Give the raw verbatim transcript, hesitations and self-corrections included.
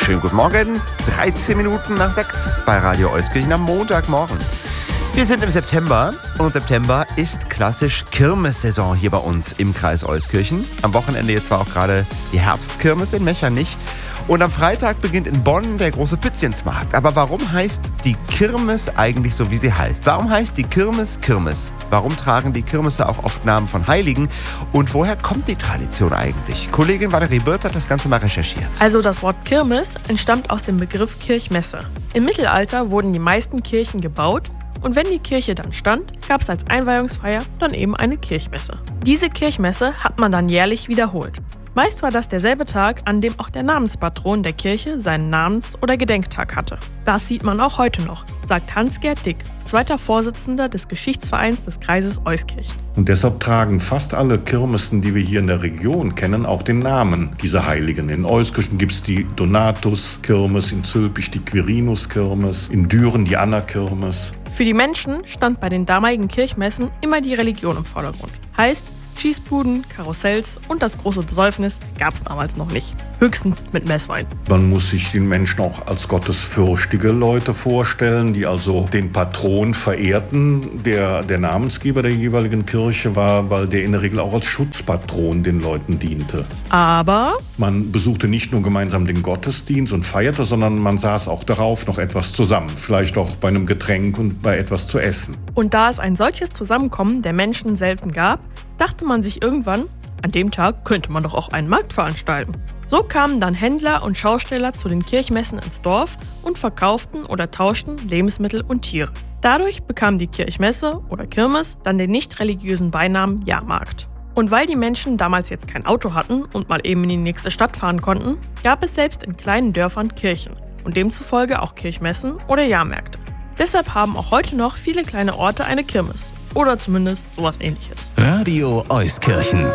Schönen guten Morgen, dreizehn Minuten nach sechs bei Radio Euskirchen am Montagmorgen. Wir sind im September und September ist klassisch Kirmessaison hier bei uns im Kreis Euskirchen. Am Wochenende jetzt war auch gerade die Herbstkirmes in Mechernich. Und am Freitag beginnt in Bonn der große Pützchensmarkt. Aber warum heißt die Kirmes eigentlich so, wie sie heißt? Warum heißt die Kirmes Kirmes? Warum tragen die Kirmesse auch oft Namen von Heiligen? Und woher kommt die Tradition eigentlich? Kollegin Valerie Birth hat das Ganze mal recherchiert. Also das Wort Kirmes entstammt aus dem Begriff Kirchmesse. Im Mittelalter wurden die meisten Kirchen gebaut. Und wenn die Kirche dann stand, gab es als Einweihungsfeier dann eben eine Kirchmesse. Diese Kirchmesse hat man dann jährlich wiederholt. Meist war das derselbe Tag, an dem auch der Namenspatron der Kirche seinen Namens- oder Gedenktag hatte. Das sieht man auch heute noch, sagt Hans-Gerd Dick, zweiter Vorsitzender des Geschichtsvereins des Kreises Euskirchen. Und deshalb tragen fast alle Kirmessen, die wir hier in der Region kennen, auch den Namen dieser Heiligen. In Euskirchen gibt es die Donatus-Kirmes, in Zülpich die Quirinus-Kirmes, in Düren die Anna-Kirmes. Für die Menschen stand bei den damaligen Kirchmessen immer die Religion im Vordergrund. Heißt, Schießbuden, Karussells und das große Besäufnis gab es damals noch nicht. Höchstens mit Messwein. Man muss sich den Menschen auch als gottesfürchtige Leute vorstellen, die also den Patron verehrten, der der Namensgeber der jeweiligen Kirche war, weil der in der Regel auch als Schutzpatron den Leuten diente. Aber Man besuchte nicht nur gemeinsam den Gottesdienst und feierte, sondern man saß auch darauf noch etwas zusammen. Vielleicht auch bei einem Getränk und bei etwas zu essen. Und da es ein solches Zusammenkommen der Menschen selten gab, dachte man sich irgendwann, an dem Tag könnte man doch auch einen Markt veranstalten. So kamen dann Händler und Schausteller zu den Kirchmessen ins Dorf und verkauften oder tauschten Lebensmittel und Tiere. Dadurch bekam die Kirchmesse oder Kirmes dann den nicht religiösen Beinamen Jahrmarkt. Und weil die Menschen damals jetzt kein Auto hatten und mal eben in die nächste Stadt fahren konnten, gab es selbst in kleinen Dörfern Kirchen und demzufolge auch Kirchmessen oder Jahrmärkte. Deshalb haben auch heute noch viele kleine Orte eine Kirmes oder zumindest sowas Ähnliches. Radio Euskirchen.